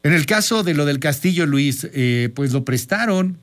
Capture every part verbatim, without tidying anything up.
En el caso de lo del castillo, Luis, eh, pues lo prestaron.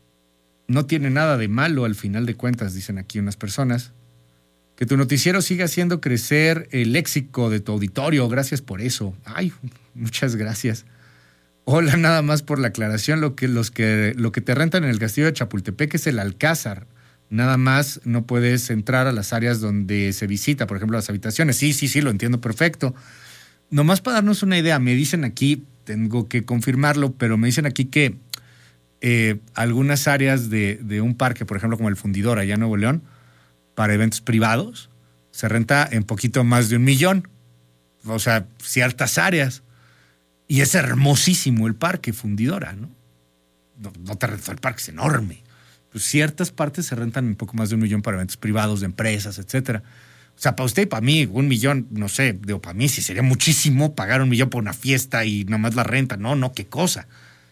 No tiene nada de malo al final de cuentas, dicen aquí unas personas. Que tu noticiero siga haciendo crecer el léxico de tu auditorio. Gracias por eso. Ay, muchas gracias. Hola, nada más por la aclaración. Lo que, los que, lo que te rentan en el castillo de Chapultepec es el Alcázar. Nada más no puedes entrar a las áreas donde se visita, por ejemplo, las habitaciones. Sí, sí, sí, lo entiendo perfecto. Nomás para darnos una idea, me dicen aquí, tengo que confirmarlo, pero me dicen aquí que eh, algunas áreas de, de un parque, por ejemplo, como el Fundidor allá en Nuevo León, para eventos privados, se renta en poquito más de un millón. O sea, ciertas áreas. Y es hermosísimo el parque Fundidora, ¿no? No, no te rentó el parque, es enorme. Pues ciertas partes se rentan un poco más de un millón para eventos privados, de empresas, etcétera. O sea, para usted y para mí, un millón, no sé, digo, para mí sí sería muchísimo pagar un millón por una fiesta y nada más la renta. No, no, qué cosa.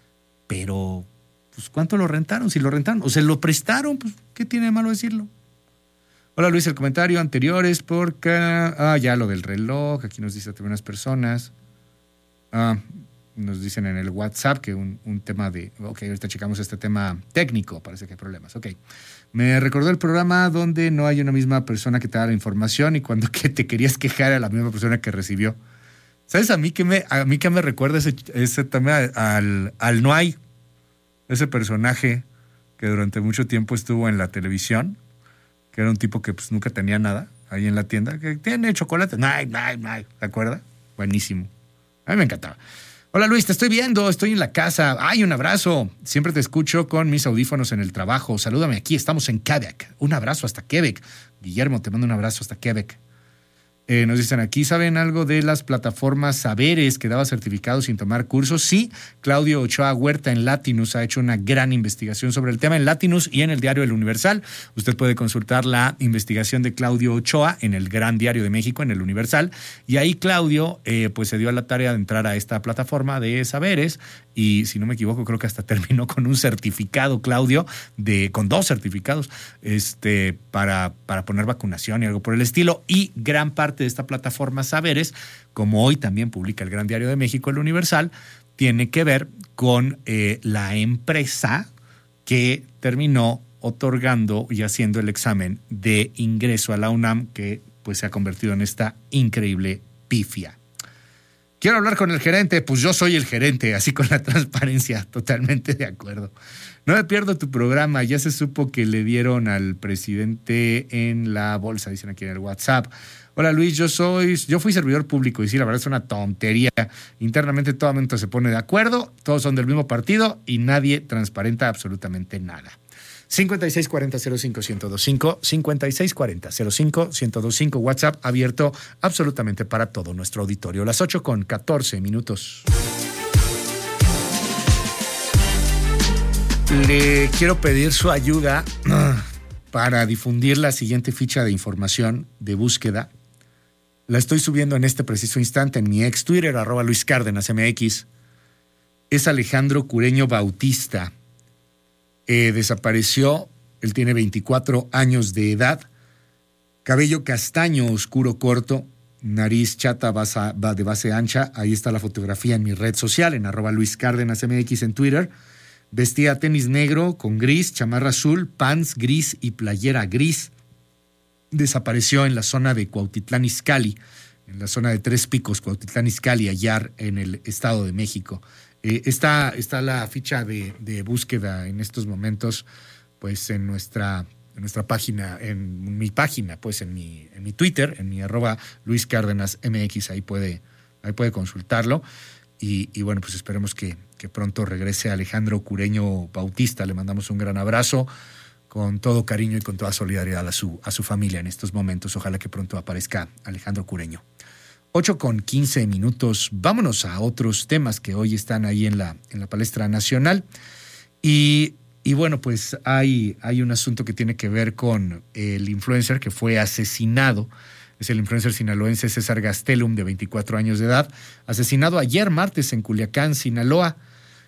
Pero, pues, ¿cuánto lo rentaron? Si lo rentaron o se lo prestaron, pues, ¿qué tiene de malo decirlo? Hola, Luis, el comentario anterior es porque... Ah, ya lo del reloj, aquí nos dice también unas personas. Ah, nos dicen en el WhatsApp que un, un tema de... Ok, ahorita checamos este tema técnico, parece que hay problemas. Ok. Me recordó el programa donde no hay una misma persona que te da la información y cuando que te querías quejar a la misma persona que recibió. ¿Sabes a mí qué me, a mí qué me recuerda ese, ese tema al, al No Hay? Ese personaje que durante mucho tiempo estuvo en la televisión, que era un tipo que pues nunca tenía nada ahí en la tienda, que tiene chocolate. No hay, no hay, no hay. ¿Te acuerdas? Buenísimo. A mí me encantaba. Hola Luis, te estoy viendo, estoy en la casa. ¡Ay, un abrazo! Siempre te escucho con mis audífonos en el trabajo. Salúdame aquí, estamos en Quebec. Un abrazo hasta Quebec. Guillermo, te mando un abrazo hasta Quebec. Eh, nos dicen aquí, ¿saben algo de las plataformas Saberes que daba certificados sin tomar cursos? Sí, Claudio Ochoa Huerta en Latinus ha hecho una gran investigación sobre el tema en Latinus y en el diario El Universal. Usted puede consultar la investigación de Claudio Ochoa en el Gran Diario de México, en El Universal. Y ahí Claudio eh, pues se dio a la tarea de entrar a esta plataforma de Saberes y, si no me equivoco, creo que hasta terminó con un certificado, Claudio, de con dos certificados este, para, para poner vacunación y algo por el estilo. Y gran parte de esta plataforma Saberes, como hoy también publica el Gran Diario de México, El Universal, tiene que ver con eh, la empresa que terminó otorgando y haciendo el examen de ingreso a la UNAM, que pues se ha convertido en esta increíble pifia. Quiero hablar con el gerente, pues yo soy el gerente, así con la transparencia, totalmente de acuerdo. No me pierdo tu programa, ya se supo que le dieron al presidente en la bolsa, dicen aquí en el WhatsApp. Hola Luis, yo soy, yo fui servidor público y sí, la verdad es una tontería. Internamente todo el mundo se pone de acuerdo, todos son del mismo partido y nadie transparenta absolutamente nada. cincuenta y seis cuarenta cero cinco uno cero cinco, cincuenta y seis cuarenta cero cinco uno cero cinco, WhatsApp abierto absolutamente para todo nuestro auditorio. Las ocho con catorce minutos. Le quiero pedir su ayuda para difundir la siguiente ficha de información de búsqueda. La estoy subiendo en este preciso instante en mi ex Twitter, arroba Luis Cárdenas M X. Es Alejandro Cureño Bautista. Eh, desapareció, él tiene veinticuatro años de edad, cabello castaño oscuro corto, nariz chata basa, de base ancha. Ahí está la fotografía en mi red social, en arroba Luis Cárdenas M X en Twitter. Vestía tenis negro con gris, chamarra azul, pants gris y playera gris. Desapareció en la zona de Cuautitlán Izcalli, en la zona de Tres Picos, Cuautitlán Izcalli, allá en el Estado de México. Eh, está, está la ficha de, de búsqueda en estos momentos, pues en nuestra, en nuestra página, en mi página, pues en mi, en mi Twitter, en mi arroba Luis Cárdenas M X, ahí puede, ahí puede consultarlo. Y, y bueno, pues esperemos que, que pronto regrese Alejandro Cureño Bautista. Le mandamos un gran abrazo, con todo cariño y con toda solidaridad a su, a su familia en estos momentos. Ojalá que pronto aparezca Alejandro Cureño. ocho con quince minutos. Vámonos a otros temas que hoy están ahí en la, en la palestra nacional. Y, y bueno, pues hay, hay un asunto que tiene que ver con el influencer que fue asesinado. Es el influencer sinaloense César Gastelum, de veinticuatro años de edad, asesinado ayer martes en Culiacán, Sinaloa.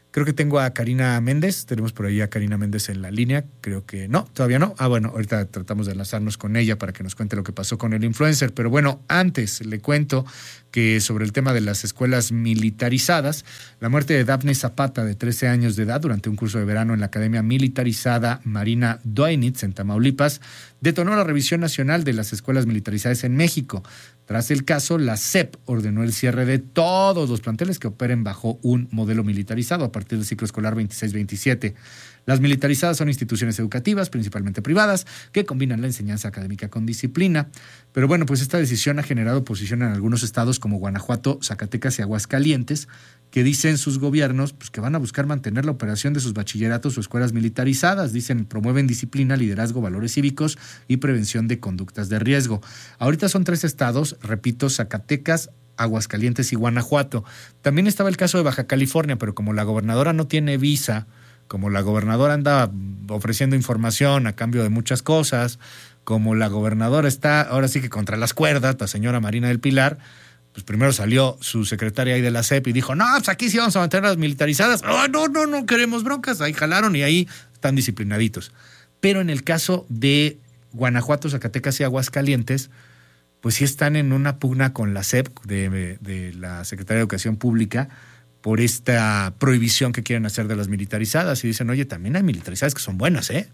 Creo que tengo a Karina Méndez, tenemos por ahí a Karina Méndez en la línea, creo que no, todavía no. Ah, bueno, ahorita tratamos de enlazarnos con ella para que nos cuente lo que pasó con el influencer, pero bueno, antes le cuento que sobre el tema de las escuelas militarizadas, la muerte de Dafne Zapata, de trece años de edad, durante un curso de verano en la Academia Militarizada Marina Doinitz, en Tamaulipas, detonó la revisión nacional de las escuelas militarizadas en México. Tras el caso, la S E P ordenó el cierre de todos los planteles que operen bajo un modelo militarizado a partir del ciclo escolar veintiséis veintisiete. Las militarizadas son instituciones educativas, principalmente privadas, que combinan la enseñanza académica con disciplina. Pero bueno, pues esta decisión ha generado oposición en algunos estados como Guanajuato, Zacatecas y Aguascalientes, que dicen sus gobiernos pues, que van a buscar mantener la operación de sus bachilleratos o escuelas militarizadas. Dicen, promueven disciplina, liderazgo, valores cívicos y prevención de conductas de riesgo. Ahorita son tres estados, repito, Zacatecas, Aguascalientes y Guanajuato. También estaba el caso de Baja California, pero como la gobernadora no tiene visa, como la gobernadora anda ofreciendo información a cambio de muchas cosas, como la gobernadora está ahora sí que contra las cuerdas, la señora Marina del Pilar, pues primero salió su secretaria ahí de la S E P y dijo, no, pues aquí sí vamos a mantener las militarizadas. Oh, no, no, no queremos broncas. Ahí jalaron y ahí están disciplinaditos. Pero en el caso de Guanajuato, Zacatecas y Aguascalientes, pues sí están en una pugna con la S E P de, de la Secretaría de Educación Pública por esta prohibición que quieren hacer de las militarizadas. Y dicen, oye, también hay militarizadas que son buenas, ¿eh?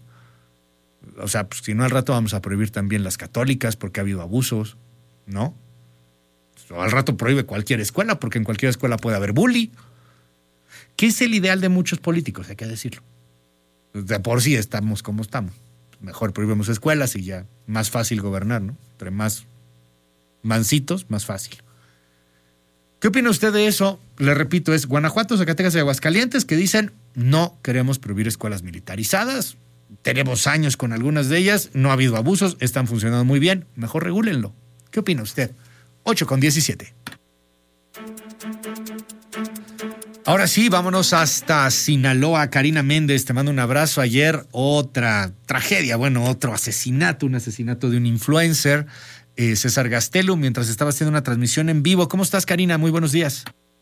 O sea, pues si no al rato vamos a prohibir también las católicas porque ha habido abusos, ¿no? O al rato prohíbe cualquier escuela porque en cualquier escuela puede haber bully. ¿Qué es el ideal de muchos políticos? Hay que decirlo. De por sí estamos como estamos. Mejor prohibimos escuelas y ya más fácil gobernar, ¿no? Entre más mancitos, más fácil. ¿Qué opina usted de eso? Le repito, es Guanajuato, Zacatecas y Aguascalientes que dicen no queremos prohibir escuelas militarizadas. Tenemos años con algunas de ellas, no ha habido abusos, están funcionando muy bien, mejor regúlenlo. ¿Qué opina usted? ocho con diecisiete. Ahora sí, vámonos hasta Sinaloa. Karina Méndez, te mando un abrazo. Ayer otra tragedia, bueno, otro asesinato, un asesinato de un influencer. Eh, César Gastelum, mientras estaba haciendo una transmisión en vivo. ¿Cómo estás, Karina? Muy buenos días.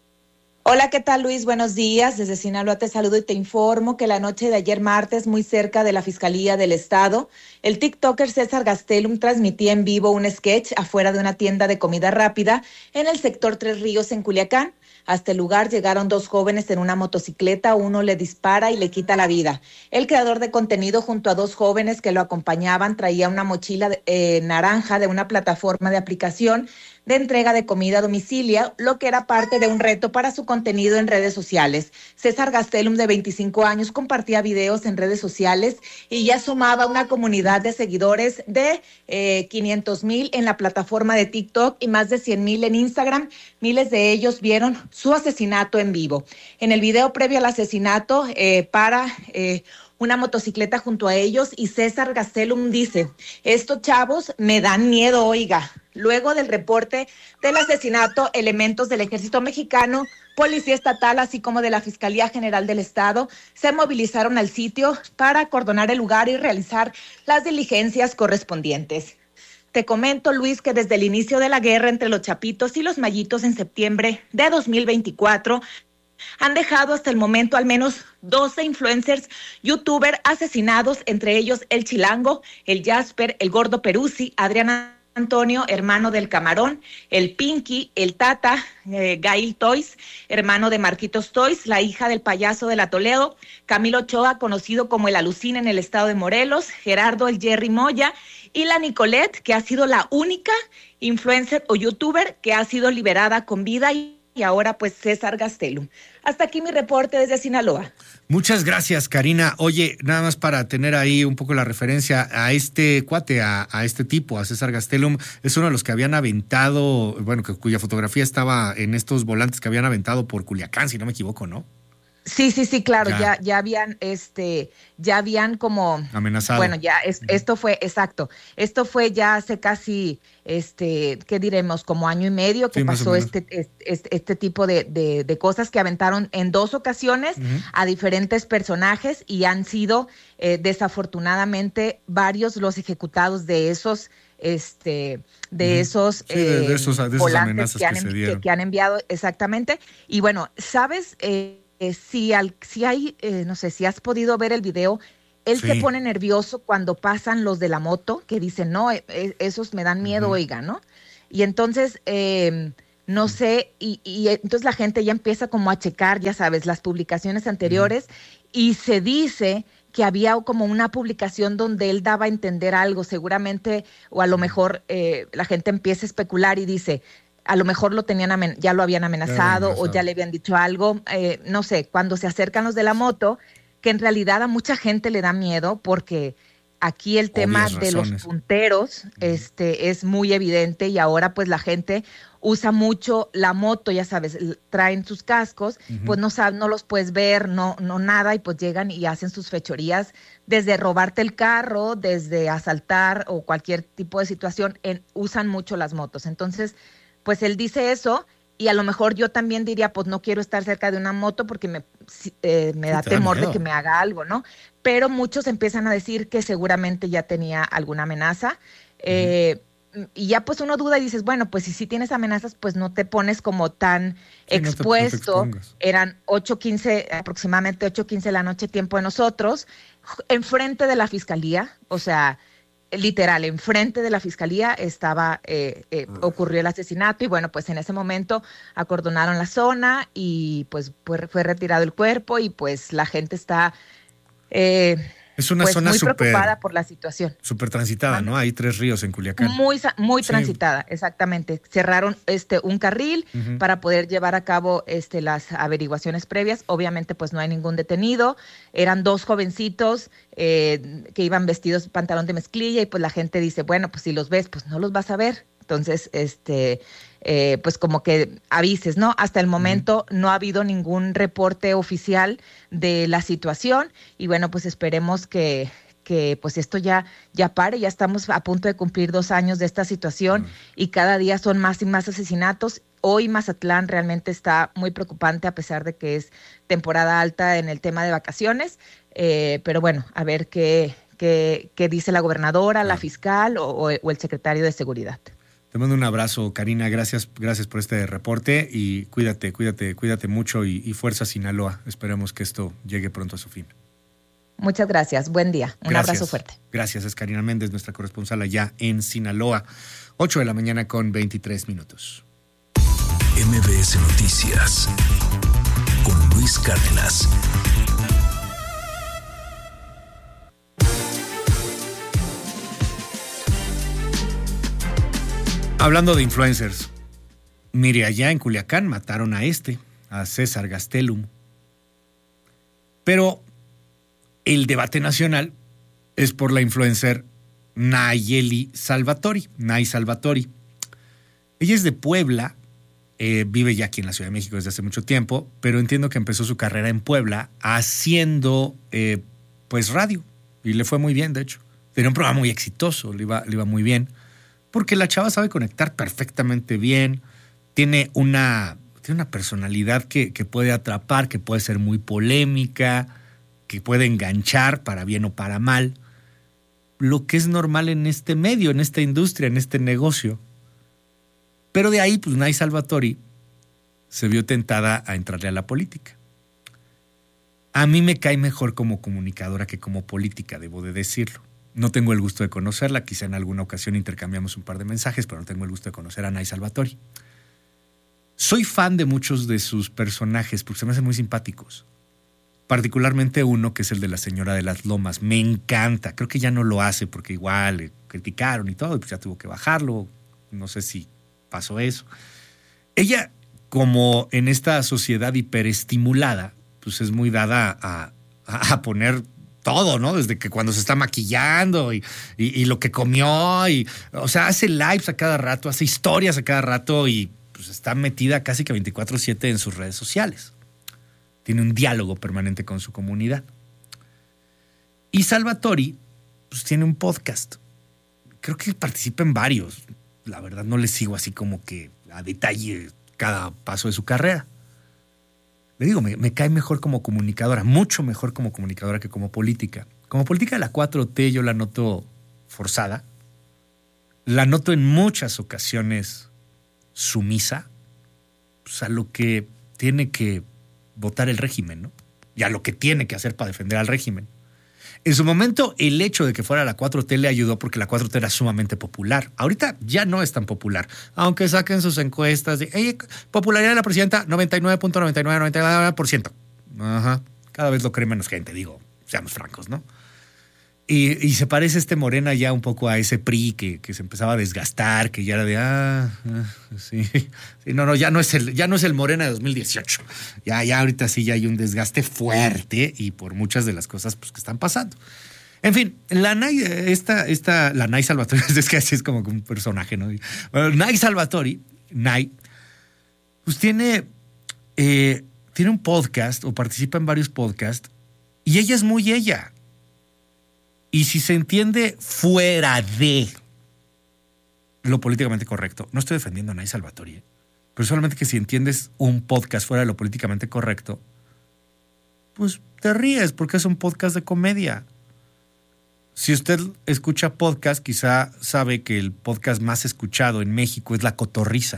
Hola, ¿qué tal, Luis? Buenos días. Desde Sinaloa te saludo y te informo que la noche de ayer martes, muy cerca de la Fiscalía del Estado, el tiktoker César Gastelum transmitía en vivo un sketch afuera de una tienda de comida rápida en el sector Tres Ríos, en Culiacán. Hasta el lugar llegaron dos jóvenes en una motocicleta, uno le dispara y le quita la vida. El creador de contenido junto a dos jóvenes que lo acompañaban traía una mochila eh, naranja de una plataforma de aplicación de entrega de comida a domicilio, lo que era parte de un reto para su contenido en redes sociales. César Gastelum, de veinticinco años, compartía videos en redes sociales y ya sumaba una comunidad de seguidores de eh, quinientos mil en la plataforma de TikTok y más de cien mil en Instagram. Miles de ellos vieron su asesinato en vivo. En el video previo al asesinato, eh, para... Eh, una motocicleta junto a ellos y César Gastelum dice, estos chavos me dan miedo, oiga. Luego del reporte del asesinato, elementos del Ejército Mexicano, Policía Estatal, así como de la Fiscalía General del Estado, se movilizaron al sitio para acordonar el lugar y realizar las diligencias correspondientes. Te comento, Luis, que desde el inicio de la guerra entre los chapitos y los mayitos en septiembre de dos mil veinticuatro, han dejado hasta el momento al menos doce influencers, youtubers asesinados, entre ellos el Chilango, el Jasper, el Gordo Peruzzi, Adrián Antonio, hermano del Camarón, el Pinky, el Tata, eh, Gail Toys, hermano de Marquitos Toys, la hija del payaso de la Toledo, Camilo Ochoa, conocido como el Alucín en el estado de Morelos, Gerardo el Jerry Moya y la Nicolette, que ha sido la única influencer o youtuber que ha sido liberada con vida y Y ahora pues César Gastelum. Hasta aquí mi reporte desde Sinaloa. Muchas gracias, Karina. Oye, nada más para tener ahí un poco la referencia a este cuate, a, a este tipo, a César Gastelum, es uno de los que habían aventado, bueno, que, cuya fotografía estaba en estos volantes que habían aventado por Culiacán, si no me equivoco, ¿no? Sí, sí, sí, claro, ya, ya, ya habían, este, ya habían como amenazado. Bueno, ya es, esto fue, exacto, esto fue ya hace casi, este, ¿qué diremos? Como año y medio que sí, pasó este, este, este tipo de, de, de cosas que aventaron en dos ocasiones uh-huh. a diferentes personajes y han sido eh, desafortunadamente varios los ejecutados de esos. Este, de esos, sí, de, de esos eh, de esas amenazas que han, que se dieron. Que, que han enviado, exactamente. Y bueno, ¿sabes? Eh, eh, si, al, si hay, eh, no sé, si has podido ver el video, él Sí. se pone nervioso cuando pasan los de la moto, que dicen, no, eh, eh, esos me dan miedo, Ujú. oiga, ¿no? Y entonces, eh, no sé, y, y entonces la gente ya empieza como a checar, ya sabes, las publicaciones Ujú. anteriores, y se dice que había como una publicación donde él daba a entender algo, seguramente, o a lo mejor eh, la gente empieza a especular y dice, a lo mejor lo tenían amen- ya lo habían Ya lo habían amenazado o ya amenazado. le habían dicho algo, eh, no sé, cuando se acercan los de la moto, que en realidad a mucha gente le da miedo porque aquí el tema Obvias de los razones. punteros Ujú. este, es muy evidente y ahora pues la gente usa mucho la moto, ya sabes, l- traen sus cascos, Ujú. pues no sab- no los puedes ver, no, no nada, y pues llegan y hacen sus fechorías, desde robarte el carro, desde asaltar o cualquier tipo de situación, en- usan mucho las motos. Entonces, pues él dice eso. Y a lo mejor yo también diría, pues no quiero estar cerca de una moto porque me, si- eh, me Sí, da te da temor de que miedo. me haga algo, ¿no? Pero muchos empiezan a decir que seguramente ya tenía alguna amenaza. Ujú. eh, y ya pues uno duda y dices, bueno, pues si sí tienes amenazas, pues no te pones como tan Sí, no te, no te expuesto. expongas. Eran ocho quince, aproximadamente ocho quince de la noche, tiempo de nosotros, j- enfrente de la fiscalía, o sea, literal, enfrente de la fiscalía estaba, eh, eh, ocurrió el asesinato y bueno, pues en ese momento acordonaron la zona y pues fue, fue retirado el cuerpo y pues la gente está eh, Es una pues zona muy súper, preocupada por la situación. súper transitada, ¿Mande? ¿no? Hay tres ríos en Culiacán. Muy, sa- muy Sí. transitada, exactamente. Cerraron este un carril Ujú. para poder llevar a cabo este las averiguaciones previas. Obviamente, pues no hay ningún detenido. Eran dos jovencitos eh, que iban vestidos pantalón de mezclilla y pues la gente dice, bueno, pues si los ves, pues no los vas a ver. Entonces, este, eh, pues como que avises, ¿no? Hasta el Ujú. momento no ha habido ningún reporte oficial de la situación y bueno, pues esperemos que que pues esto ya ya pare, ya estamos a punto de cumplir dos años de esta situación Ah. y cada día son más y más asesinatos. Hoy Mazatlán realmente está muy preocupante a pesar de que es temporada alta en el tema de vacaciones, eh, pero bueno, a ver qué, qué, qué dice la gobernadora, la Claro. fiscal o, o- o el secretario de Seguridad. Te mando un abrazo, Karina. Gracias, gracias por este reporte y cuídate, cuídate, cuídate mucho y, y fuerza Sinaloa. Esperemos que esto llegue pronto a su fin. Muchas gracias, buen día, un Gracias. abrazo fuerte. Gracias, es Karina Méndez, nuestra corresponsal allá en Sinaloa. ocho de la mañana con veintitrés minutos. M B S Noticias con Luis Cárdenas. Hablando de influencers, mire, allá en Culiacán mataron a este, a César Gastelum. Pero el debate nacional es por la influencer Nayeli Salvatori, Nay Salvatori. Ella es de Puebla, eh, vive ya aquí en la Ciudad de México desde hace mucho tiempo, pero entiendo que empezó su carrera en Puebla haciendo eh, pues radio y le fue muy bien, de hecho. Tenía un programa muy exitoso, le iba, le iba muy bien, porque la chava sabe conectar perfectamente bien, tiene una, tiene una personalidad que, que puede atrapar, que puede ser muy polémica, que puede enganchar para bien o para mal, lo que es normal en este medio, en esta industria, en este negocio. Pero de ahí, pues Nay Salvatori se vio tentada a entrarle a la política. A mí me cae mejor como comunicadora que como política, debo de decirlo. No tengo el gusto de conocerla, quizá en alguna ocasión intercambiamos un par de mensajes, pero no tengo el gusto de conocer a Nay Salvatori. Soy fan de muchos de sus personajes porque se me hacen muy simpáticos. Particularmente uno que es el de la señora de las lomas. Me encanta. Creo que ya no lo hace porque igual le criticaron y todo, y pues ya tuvo que bajarlo. No sé si pasó eso. Ella, como en esta sociedad hiperestimulada, pues es muy dada a, a, a poner todo, ¿no? Desde que cuando se está maquillando y, y, y lo que comió, y, o sea, hace lives a cada rato, hace historias a cada rato y pues está metida casi que veinticuatro siete en sus redes sociales. Tiene un diálogo permanente con su comunidad. Y Salvatori, pues tiene un podcast. Creo que participa en varios. La verdad no le sigo así como que a detalle cada paso de su carrera. Le digo, me, me cae mejor como comunicadora, mucho mejor como comunicadora que como política. Como política de la cuatro T yo la noto forzada. La noto en muchas ocasiones sumisa, pues a lo que tiene que votar el régimen, ¿no? Y a lo que tiene que hacer para defender al régimen. En su momento, el hecho de que fuera la cuatro T le ayudó porque la cuatro T era sumamente popular. Ahorita ya no es tan popular, aunque saquen sus encuestas de hey, popularidad de la presidenta, noventa y nueve punto noventa y nueve, noventa y nueve por ciento. Ajá. Cada vez lo cree menos gente, digo, seamos francos, ¿no? Y, y se parece este Morena ya un poco a ese P R I que, que se empezaba a desgastar, que ya era de, ah, ah sí, sí, no, no, ya no es el, ya no es el Morena de dos mil dieciocho. Ya, ya ahorita sí ya hay un desgaste fuerte y por muchas de las cosas pues, que están pasando. En fin, la Nay, esta, esta, la Nay Salvatori, es que así es como un personaje, ¿no? Bueno, Nay Salvatori, Nay, pues tiene, eh, tiene un podcast o participa en varios podcasts y ella es muy ella. Y si se entiende fuera de lo políticamente correcto, no estoy defendiendo a Nay Salvatori, ¿eh? Pero solamente que si entiendes un podcast fuera de lo políticamente correcto, pues te ríes porque es un podcast de comedia. Si usted escucha podcast, quizá sabe que el podcast más escuchado en México es La Cotorrisa.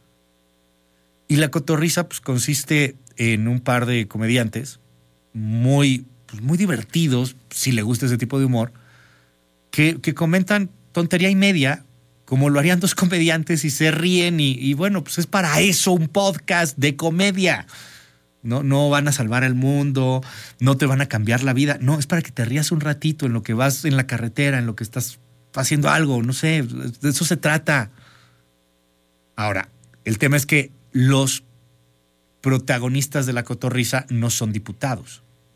Y La Cotorrisa pues, consiste en un par de comediantes muy... Pues muy divertidos, si le gusta ese tipo de humor, que, que comentan tontería y media, como lo harían dos comediantes y se ríen y, y bueno, pues es para eso un podcast de comedia. No, no van a salvar al mundo, no te van a cambiar la vida, no, es para que te rías un ratito en lo que vas en la carretera, en lo que estás haciendo algo, no sé, de eso se trata. Ahora, el tema es que los protagonistas de La Cotorrisa no son diputados.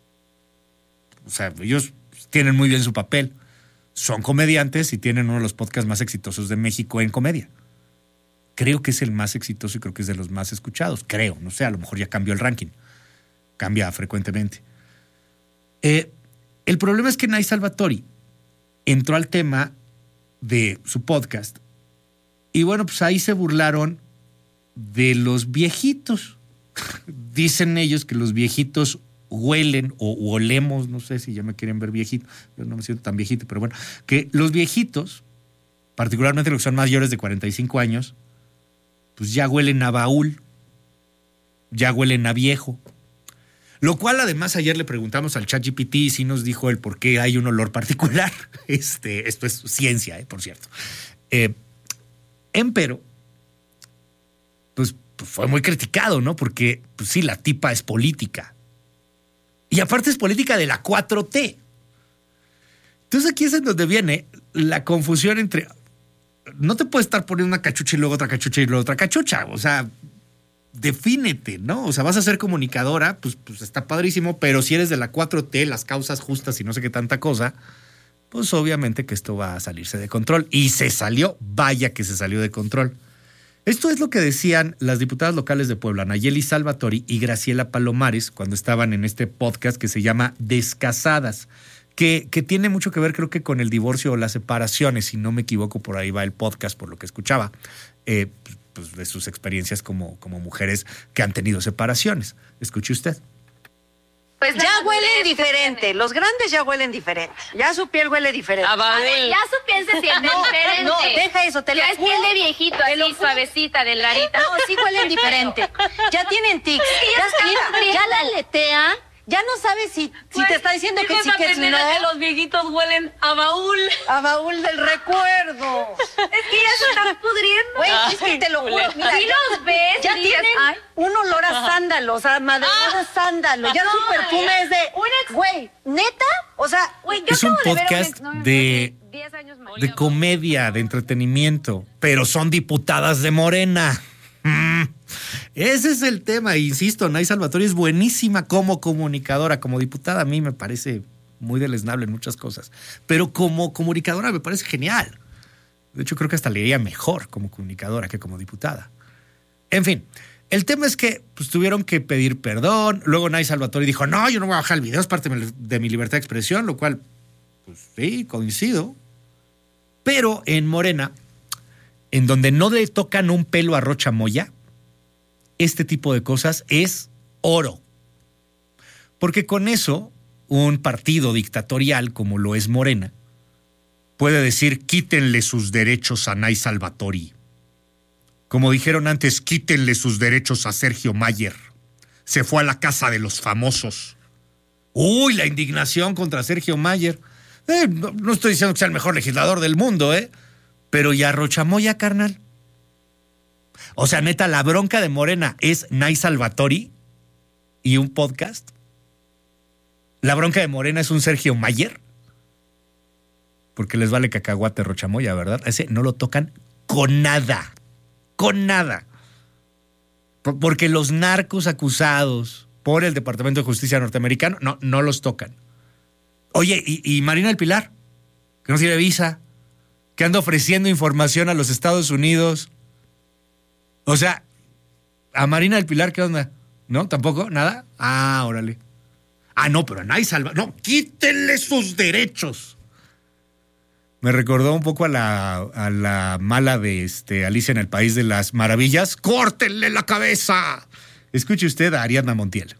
O sea, ellos tienen muy bien su papel. Son comediantes y tienen uno de los podcasts más exitosos de México en comedia. Creo que es el más exitoso y creo que es de los más escuchados. Creo, no sé, a lo mejor ya cambió el ranking. Cambia frecuentemente. Eh, el problema es que Nay Salvatori entró al tema de su podcast y bueno, pues ahí se burlaron de los viejitos. Dicen ellos que los viejitos huelen o olemos, no sé si ya me quieren ver viejito, yo no me siento tan viejito, pero bueno, que los viejitos, particularmente los que son mayores de cuarenta y cinco años, pues ya huelen a baúl, ya huelen a viejo. Lo cual además ayer le preguntamos al ChatGPT y sí nos dijo el por qué hay un olor particular. Este, esto es ciencia, eh, por cierto. Eh, empero, pues, pues fue muy criticado, ¿no? Porque pues sí, la tipa es política. Y aparte es política de la cuatro T. Entonces aquí es en donde viene la confusión entre... No te puedes estar poniendo una cachucha y luego otra cachucha y luego otra cachucha. O sea, defínete, ¿no? O sea, vas a ser comunicadora, pues, pues está padrísimo, pero si eres de la cuatro T, las causas justas y no sé qué tanta cosa, pues obviamente que esto va a salirse de control. Y se salió, vaya que se salió de control. Esto es lo que decían las diputadas locales de Puebla, Nayeli Salvatori y Graciela Palomares, cuando estaban en este podcast que se llama Descasadas, que, que tiene mucho que ver creo que con el divorcio o las separaciones, si no me equivoco, por ahí va el podcast, por lo que escuchaba, eh, pues de sus experiencias como, como mujeres que han tenido separaciones. Escuche usted. Pues ya huelen diferente, los grandes ya huelen diferente, ya su piel huele diferente. Ah, vale. Ya su piel se siente no, diferente. No, deja eso, te ya lo es piel de viejito, así suavecita, delgadita. No, sí huelen diferente. Ya tienen tics. Ya, ya, ya la aletea, ya no sabes si, si te está diciendo que sí, que si no. Que los viejitos huelen a baúl. A baúl del recuerdo. Es que ya se están pudriendo. Güey, es que te lo juro. Mira, si los ves, ya dices, tienen ay. un olor a sándalos, a madre Ah. de sándalo. Ya No, su perfume ya. es de, güey, ¿neta? O sea, Güey, yo Es un acabo de ver a podcast un ex- no, de, diez años más. de comedia, de entretenimiento, pero son diputadas de Morena. Mm. Ese es el tema, insisto, Nay Salvatori es buenísima como comunicadora, como diputada a mí me parece muy deleznable en muchas cosas, pero como comunicadora me parece genial. De hecho creo que hasta le iría mejor como comunicadora que como diputada. En fin, el tema es que pues, tuvieron que pedir perdón, luego Nay Salvatori dijo, no, yo no voy a bajar el video, es parte de mi libertad de expresión, lo cual, pues sí, coincido, pero en Morena, en donde no le tocan un pelo a Rocha Moya, este tipo de cosas es oro. Porque con eso, un partido dictatorial como lo es Morena, puede decir, quítenle sus derechos a Nay Salvatori. Como dijeron antes, quítenle sus derechos a Sergio Mayer. Se fue a la casa de los famosos. Uy, la indignación contra Sergio Mayer. Eh, no, no estoy diciendo que sea el mejor legislador del mundo, ¿eh? Pero ya Rochamoya, carnal. O sea, neta, la bronca de Morena es Nay Salvatori y un podcast. La bronca de Morena es un Sergio Mayer. Porque les vale cacahuate Rochamoya, ¿verdad? Ese no lo tocan con nada. Con nada. Porque los narcos acusados por el Departamento de Justicia norteamericano no, no los tocan. Oye, y, y Marina del Pilar, que no tiene visa, que anda ofreciendo información a los Estados Unidos. O sea, a Marina del Pilar, ¿qué onda? ¿No? ¿Tampoco? ¿Nada? Ah, órale. Ah, no, pero a Nay Salva... No, quítenle sus derechos. Me recordó un poco a la, a la mala de este, Alicia en el País de las Maravillas. ¡Córtenle la cabeza! Escuche usted a Ariadna Montiel.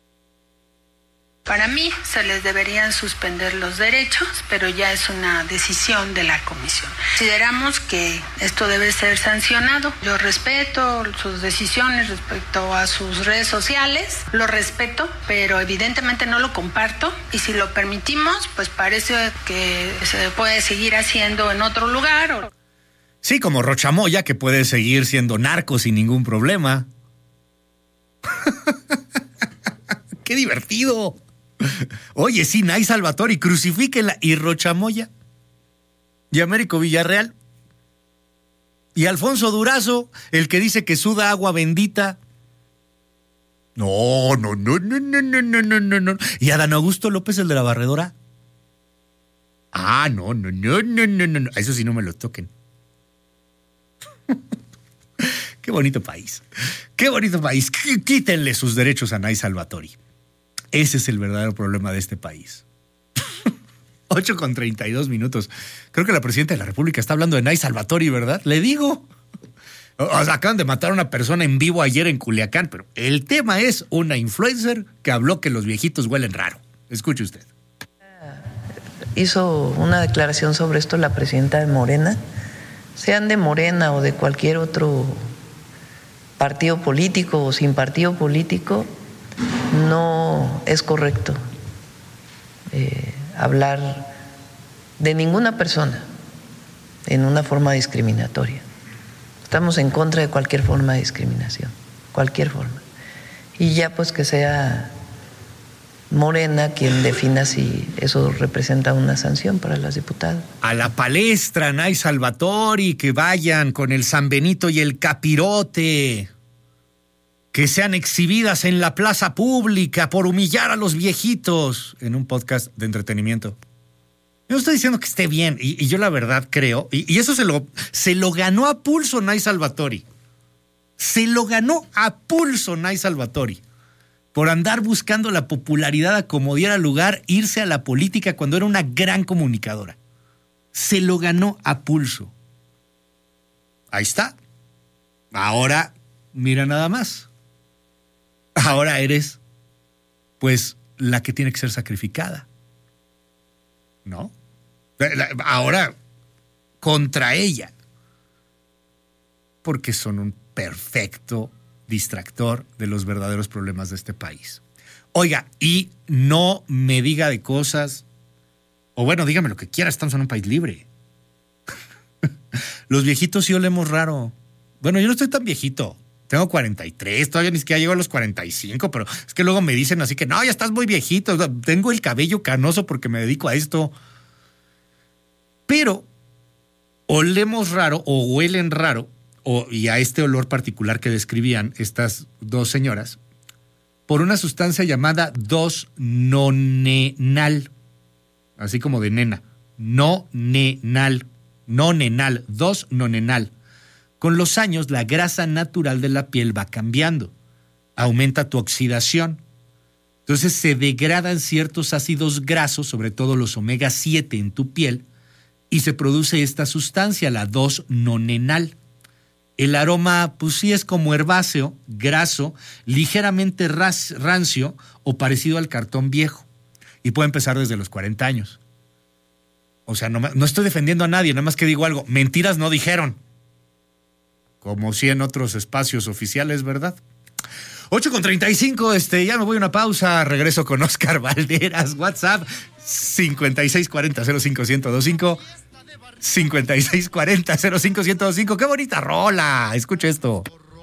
Para mí se les deberían suspender los derechos, pero ya es una decisión de la comisión. Consideramos que esto debe ser sancionado. Yo respeto sus decisiones respecto a sus redes sociales, lo respeto, pero evidentemente no lo comparto. Y si lo permitimos, pues parece que se puede seguir haciendo en otro lugar. O... Sí, como Rochamoya, que puede seguir siendo narco sin ningún problema. ¡Qué divertido! Oye, sí, Nay Salvatori, crucifíquenla. Y Rochamoya. Y Américo Villarreal. Y Alfonso Durazo, el que dice que suda agua bendita. No, no, no, no, no, no, no, no, no. Y Adán Augusto López, el de la barredora. Ah, no, no, no, no, no, no. Eso sí no me lo toquen. Qué bonito país. Qué bonito país. Quítenle sus derechos a Nay Salvatori. Ese es el verdadero problema de este país. ocho con treinta y dos minutos. Creo que la presidenta de la República está hablando de Nay Salvatori, ¿verdad? Le digo. O sea, acaban de matar a una persona en vivo ayer en Culiacán, pero el tema es una influencer que habló que los viejitos huelen raro. Escuche usted. Hizo una declaración sobre esto la presidenta de Morena. Sean de Morena o de cualquier otro partido político o sin partido político, no es correcto eh, hablar de ninguna persona en una forma discriminatoria. Estamos en contra de cualquier forma de discriminación, cualquier forma. Y ya pues que sea Morena quien defina si eso representa una sanción para las diputadas. A la palestra, Nay Salvatori, que vayan con el San Benito y el capirote. Que sean exhibidas en la plaza pública por humillar a los viejitos en un podcast de entretenimiento. Yo no estoy diciendo que esté bien, y, y yo la verdad creo, y, y eso se lo, se lo ganó a pulso Nay Salvatori. Se lo ganó a pulso Nay Salvatori. Por andar buscando la popularidad a como diera lugar, irse a la política cuando era una gran comunicadora. Se lo ganó a pulso. Ahí está. Ahora, mira nada más. Ahora eres, pues, la que tiene que ser sacrificada. ¿No? Ahora, contra ella. Porque son un perfecto distractor de los verdaderos problemas de este país. Oiga, y no me diga de cosas, o bueno, dígame lo que quiera, estamos en un país libre. Los viejitos sí olemos raro. Bueno, yo no estoy tan viejito. Tengo cuarenta y tres, todavía ni siquiera llego a los cuarenta y cinco, pero es que luego me dicen así que no, ya estás muy viejito, tengo el cabello canoso porque me dedico a esto. Pero olemos raro o huelen raro, o, y a este olor particular que describían estas dos señoras, por una sustancia llamada dos nonenal, así como de nena, nonenal, nonenal, dos nonenal. Con los años, la grasa natural de la piel va cambiando. Aumenta tu oxidación. Entonces se degradan ciertos ácidos grasos, sobre todo los omega siete en tu piel, y se produce esta sustancia, la dos nonenal. El aroma, pues sí, es como herbáceo, graso, ligeramente ras, rancio o parecido al cartón viejo. Y puede empezar desde los cuarenta años. O sea, no, no estoy defendiendo a nadie, nada más que digo algo. Mentiras no dijeron. Como sí en otros espacios oficiales, ¿verdad? ocho con treinta y cinco, este, ya me voy a una pausa. Regreso con Oscar Valderas. WhatsApp cincuenta y seis cuarenta cero cinco uno cero dos cinco. cincuenta y seis cuarenta cero cinco uno cero dos cinco. ¡Qué bonita rola! Escucha esto.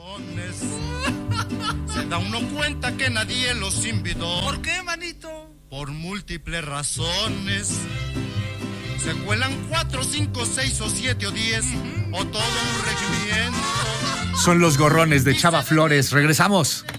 Se da uno cuenta que nadie los invitó. ¿Por qué, manito? Por múltiples razones. Se cuelan cuatro, cinco, seis o siete o diez, o todo un regimiento. Son los gorrones de Chava Flores. Regresamos.